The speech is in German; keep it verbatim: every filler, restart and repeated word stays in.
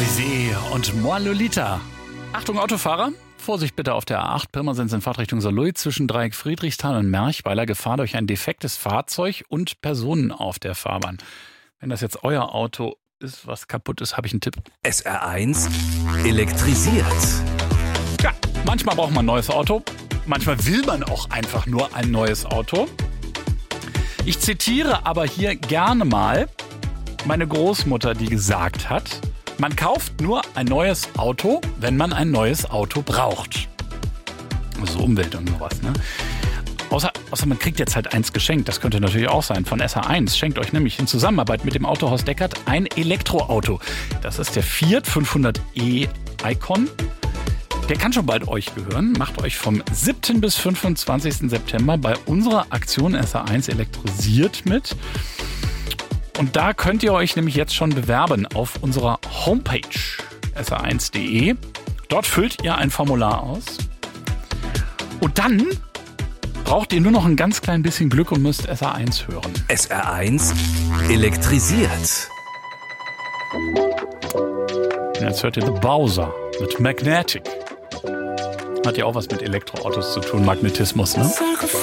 Champs-Élysées und Moi Lolita. Achtung Autofahrer, Vorsicht bitte auf der A acht Pirmasens in Fahrtrichtung Saarlouis zwischen Dreieck Friedrichsthal und Merchweiler. Gefahr durch ein defektes Fahrzeug und Personen auf der Fahrbahn. Wenn das jetzt euer Auto ist, was kaputt ist, habe ich einen Tipp. S R eins elektrisiert. Ja, manchmal braucht man ein neues Auto. Manchmal will man auch einfach nur ein neues Auto. Ich zitiere aber hier gerne mal meine Großmutter, die gesagt hat, man kauft nur ein neues Auto, wenn man ein neues Auto braucht. Also Umwelt und sowas, ne? Außer, außer man kriegt jetzt halt eins geschenkt. Das könnte natürlich auch sein. Von S R eins schenkt euch nämlich in Zusammenarbeit mit dem Autohaus Deckert ein Elektroauto. Das ist der Fiat fünfhundert e Icon. Der kann schon bald euch gehören. Macht euch vom siebten bis fünfundzwanzigsten September bei unserer Aktion S R eins elektrisiert mit. Und da könnt ihr euch nämlich jetzt schon bewerben auf unserer Homepage S R eins punkt de. Dort füllt ihr ein Formular aus. Und dann braucht ihr nur noch ein ganz klein bisschen Glück und müsst S R eins hören. S R eins elektrisiert. Und jetzt hört ihr The Bowser mit Magnetic. Hat ja auch was mit Elektroautos zu tun, Magnetismus, ne?